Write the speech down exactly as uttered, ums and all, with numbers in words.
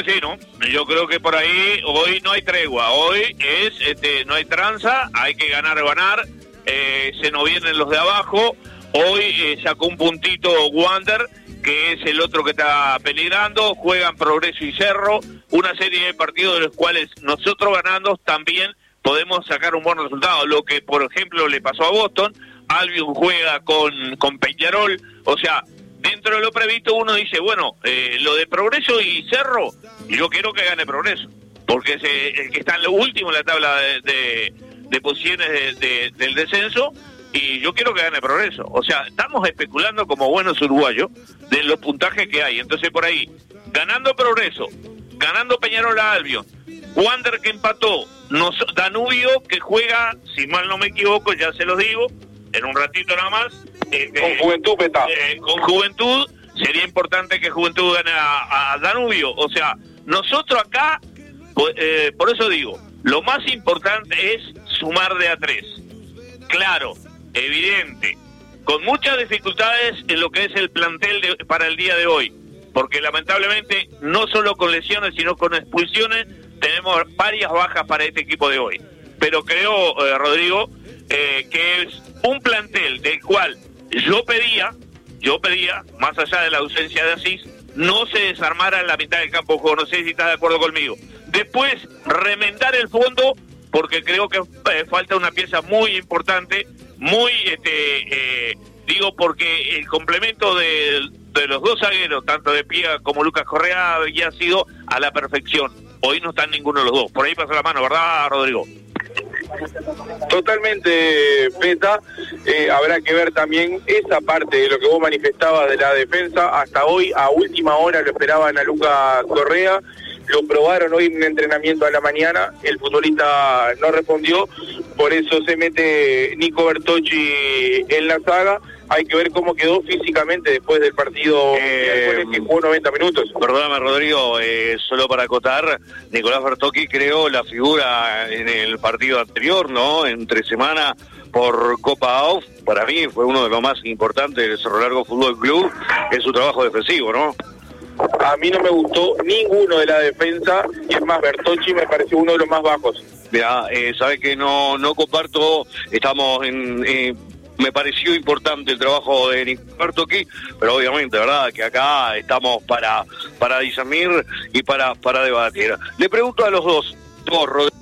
que sí, ¿no? Yo creo que por ahí hoy no hay tregua, hoy es, este, no hay tranza, hay que ganar o ganar, eh, se nos vienen los de abajo, hoy eh, sacó un puntito Wander, que es el otro que está peligrando, juegan Progreso y Cerro, una serie de partidos de los cuales nosotros ganando también podemos sacar un buen resultado, lo que por ejemplo le pasó a Boston, Albion juega con, con Peñarol, o sea, dentro de lo previsto uno dice, bueno, eh, lo de Progreso y Cerro, yo quiero que gane Progreso, porque es el que está en lo último en la tabla de, de, de posiciones de, de, del descenso, y yo quiero que gane Progreso. O sea, estamos especulando como buenos uruguayos de los puntajes que hay. Entonces por ahí, ganando Progreso, ganando Peñarol a Albion, Wander que empató, nos, Danubio que juega, si mal no me equivoco, ya se los digo, en un ratito nada más, Eh, con eh, Juventud, Peta. Eh, con Juventud, sería importante que Juventud gane a, a Danubio. O sea, nosotros acá, eh, por eso digo, lo más importante es sumar de a tres. Claro, evidente, con muchas dificultades en lo que es el plantel de, para el día de hoy, porque lamentablemente, no solo con lesiones, sino con expulsiones, tenemos varias bajas para este equipo de hoy. Pero creo, eh, Rodrigo, eh, que es un plantel del cual yo pedía, yo pedía, más allá de la ausencia de Asís, no se desarmara en la mitad del campo de juego. No sé si estás de acuerdo conmigo. Después, remendar el fondo, porque creo que eh, falta una pieza muy importante, muy, este, eh, digo, porque el complemento de, de los dos zagueros, tanto de Piega como Lucas Correa, había sido a la perfección. Hoy no están ninguno de los dos. Por ahí pasa la mano, ¿verdad, Rodrigo? Totalmente, Peta. Eh, habrá que ver también esa parte de lo que vos manifestabas de la defensa. Hasta hoy, a última hora, lo esperaban a Lucas Correa. Lo probaron hoy en un entrenamiento a la mañana. El futbolista no respondió. Por eso se mete Nico Bertocci en la saga. Hay que ver cómo quedó físicamente después del partido eh, que jugó noventa minutos. Perdóname, Rodrigo, eh, solo para acotar, Nicolás Bertocchi creó la figura en el partido anterior, ¿no? Entre semana por Copa A U F, para mí fue uno de los más importantes del Cerro Largo Fútbol Club en su trabajo defensivo, ¿no? A mí no me gustó ninguno de la defensa, y es más, Bertocchi me pareció uno de los más bajos. Mira, eh, sabes que no, no comparto, estamos en... Eh, me pareció importante el trabajo de Nicolás Bertocchi, pero obviamente, ¿verdad?, que acá estamos para para discernir y para para debatir. Le pregunto a los dos, dos Rodrigo.